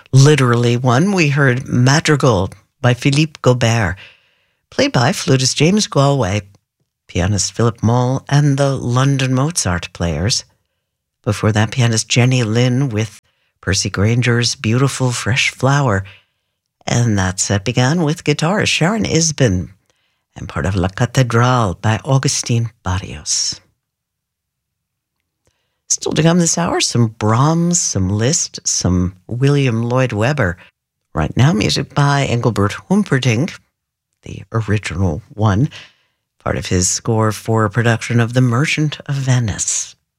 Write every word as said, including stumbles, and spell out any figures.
literally one. We heard Madrigal by Philippe Gobert, played by flutist James Galway, pianist Philip Moll, and the London Mozart Players. Before that, pianist Jenny Lin with Percy Granger's Beautiful Fresh Flower. And that set began with guitarist Sharon Isbin and part of La Cathédrale by Augustin Barrios. Still to come this hour, some Brahms, some Liszt, some William Lloyd Webber. Right now, music by Engelbert Humperdinck, the original one, part of his score for a production of The Merchant of Venice.